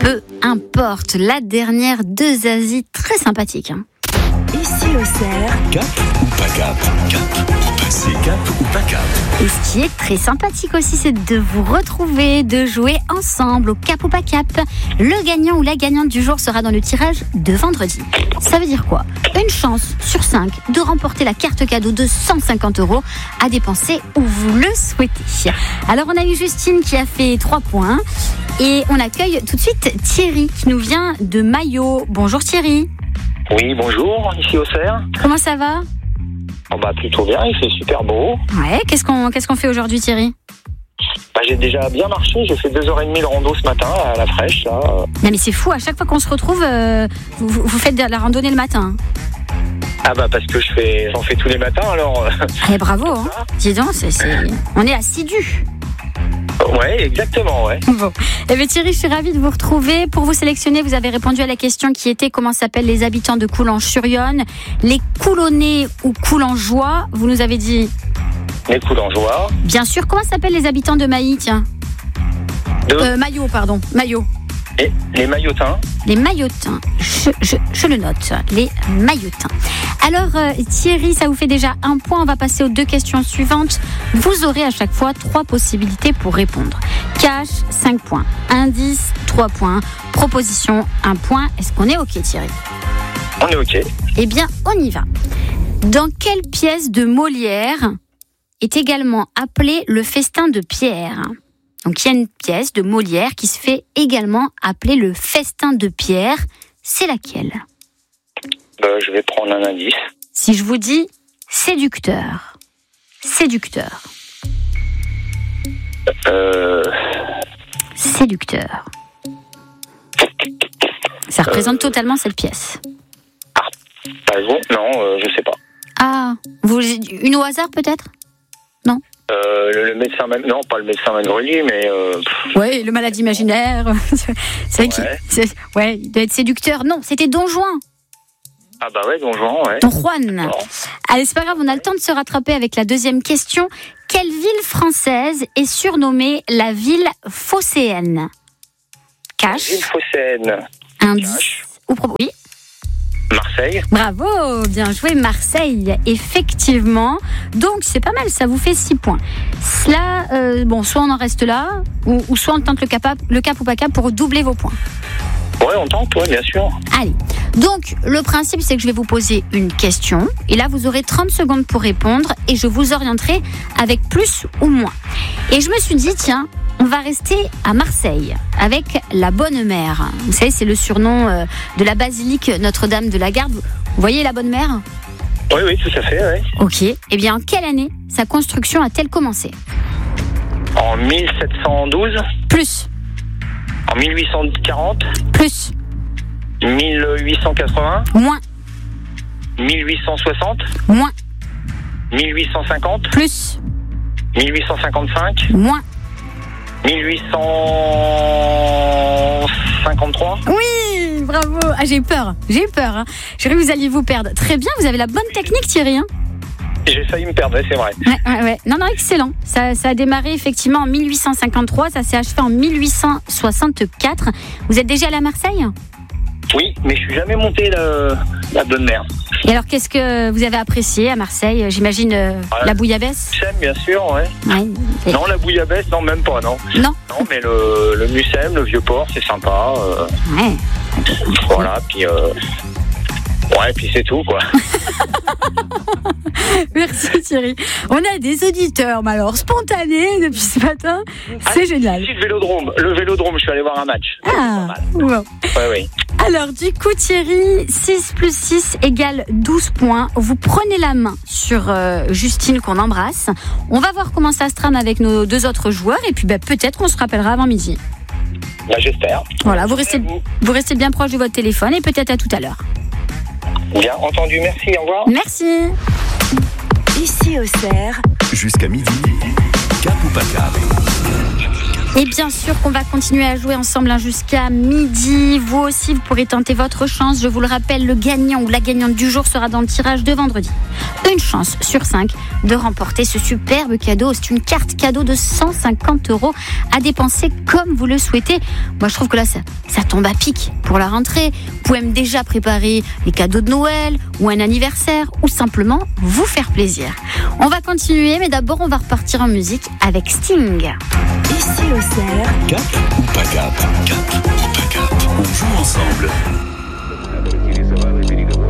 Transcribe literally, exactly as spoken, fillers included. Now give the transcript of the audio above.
peu importe. La dernière de Zazie, très sympathique. Hein. Ici Auxerre. Cap ou pas cap? Cap ou passé? Cap ou pas cap? Et ce qui est très sympathique aussi, c'est de vous retrouver, de jouer ensemble au Cap ou pas cap. Le gagnant ou la gagnante du jour sera dans le tirage de vendredi. Ça veut dire quoi? Une chance sur cinq de remporter la carte cadeau de cent cinquante euros à dépenser où vous le souhaitez. Alors on a eu Justine qui a fait trois points et on accueille tout de suite Thierry qui nous vient de Maillot. Bonjour Thierry. Oui, bonjour, ici Auxerre. Comment ça va? Oh bah plutôt bien, il fait super beau. Ouais, qu'est-ce qu'on, qu'est-ce qu'on fait aujourd'hui Thierry? Bah, j'ai déjà bien marché, j'ai fait deux heures trente de rando ce matin à la fraîche. Là. Non mais c'est fou, à chaque fois qu'on se retrouve, euh, vous, vous faites de la randonnée le matin. Ah bah parce que je fais, j'en fais tous les matins alors. Eh bravo, hein. Dis donc, c'est, c'est... on est assidus. Ouais, exactement, ouais. Bon. Eh bien, Thierry, je suis ravie de vous retrouver. Pour vous sélectionner, vous avez répondu à la question qui était comment s'appellent les habitants de Coulanges-sur-Yonne, les Coulonnais ou Coulangeois. Vous nous avez dit les Coulangeois. Bien sûr. Comment s'appellent les habitants de Mailly, tiens de... euh, Maillot, pardon. Maillot. Et les Maillotins. Les Maillotins. Je, je, je le note. Les Maillotins. Alors, euh, Thierry, ça vous fait déjà un point. On va passer aux deux questions suivantes. Vous aurez à chaque fois trois possibilités pour répondre. Cash, cinq points. Indice, trois points. Proposition, un point. Est-ce qu'on est OK, Thierry? On est OK. Eh bien, on y va. Dans quelle pièce de Molière est également appelé le festin de Pierre? Donc, il y a une pièce de Molière qui se fait également appeler le festin de Pierre. C'est laquelle? Bah, je vais prendre un indice. Si je vous dis séducteur. Séducteur. Euh... Séducteur. Ça représente euh... totalement cette pièce. Ah, pas bon, non, euh, je sais pas. Ah, vous, une au hasard peut-être? Non. Euh, le, le médecin, non, pas le médecin Mangrelier, mais. Euh... Oui, le malade imaginaire. c'est vrai ouais. qu'il ouais, il doit être séducteur. Non, c'était Don Juan. Ah bah ouais, Don Juan, ouais. Don Juan. Bon. Allez, c'est pas grave, on a le temps de se rattraper avec la deuxième question. Quelle ville française est surnommée la ville phocéenne? Cash. Ville phocéenne. Indice. Cash. Ou propos. Oui. Marseille. Bravo, bien joué Marseille, effectivement. Donc c'est pas mal, ça vous fait six points. Cela, euh, bon, soit on en reste là, ou, ou soit on tente le cap, le cap ou pas cap pour doubler vos points. Ouais, on tente, ouais, bien sûr. Allez, donc le principe c'est que je vais vous poser une question, et là vous aurez trente secondes pour répondre, et je vous orienterai avec plus ou moins. Et je me suis dit, tiens, on va rester à Marseille avec la Bonne Mère. Vous savez, c'est le surnom euh, de la basilique Notre-Dame de la Garde. Vous voyez la Bonne Mère? Oui, oui, tout à fait, oui. Ok. Eh bien, en quelle année sa construction a-t-elle commencé? En mille sept cent douze. Plus. En mille huit cent quarante. Plus. mille huit cent quatre-vingts. Moins. mille huit cent soixante. Moins. mille huit cent cinquante. Plus. mille huit cent cinquante-cinq. Moins. mille huit cent cinquante-trois. Oui, bravo. Ah, j'ai eu peur. J'ai eu peur. Hein. J'ai cru que vous alliez vous perdre. Très bien, vous avez la bonne technique, Thierry. Hein. J'ai failli me perdre, c'est vrai. Ouais, ouais, ouais. Non, non, excellent. Ça, ça a démarré effectivement en mille huit cent cinquante-trois. Ça s'est achevé en mille huit cent soixante-quatre. Vous êtes déjà allé à Marseille? Oui, mais je suis jamais monté la, la Bonne Mère. Et alors, qu'est-ce que vous avez apprécié à Marseille? J'imagine euh, ah, la bouillabaisse. Mucem, bien sûr, ouais. ouais. Et... Non, la bouillabaisse, non, même pas, non. Non. Non, mais le, le Mucem, le Vieux-Port, c'est sympa. Euh, ouais. Voilà, puis... Euh, ouais, puis c'est tout, quoi. Merci Thierry. On a des auditeurs, mais alors spontanés depuis ce matin, c'est ah, génial. Si, le Vélodrome, le Vélodrome, je suis allé voir un match. Ah, bon. Ouais, oui. Alors du coup Thierry, six plus six égale douze points. Vous prenez la main sur euh, Justine qu'on embrasse. On va voir comment ça se trame avec nos deux autres joueurs et puis bah, peut-être qu'on se rappellera avant midi. Bah, j'espère. Voilà, vous restez, vous restez bien proche de votre téléphone et peut-être à tout à l'heure. Bien entendu, merci, au revoir. Merci. Ici Auxerre. Jusqu'à midi, cap ou pas cap? Et bien sûr qu'on va continuer à jouer ensemble hein, jusqu'à midi. Vous aussi, vous pourrez tenter votre chance. Je vous le rappelle, le gagnant ou la gagnante du jour sera dans le tirage de vendredi. Une chance sur cinq de remporter ce superbe cadeau. C'est une carte cadeau de cent cinquante euros à dépenser comme vous le souhaitez. Moi, je trouve que là, ça, ça tombe à pic pour la rentrée. Vous pouvez même déjà préparer les cadeaux de Noël ou un anniversaire ou simplement vous faire plaisir. On va continuer, mais d'abord, on va repartir en musique avec Sting. Ici Auxerre. Cap ou pas cap? Cap ou pas cap? On joue ensemble.